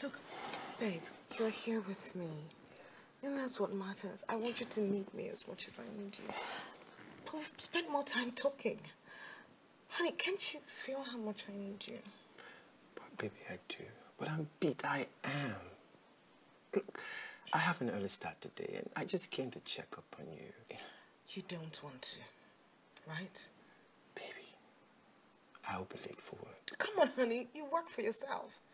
Look, babe, you're here with me. And that's what matters. I want you to need me as much as I need you. But we've spent more time talking. Honey, can't you feel how much I need you? But baby, I do. But I'm beat. I am. Look, I have an early start today, and I just came to check up on you. You don't want to, right? Baby, I'll be late for work. Come on, honey. You work for yourself.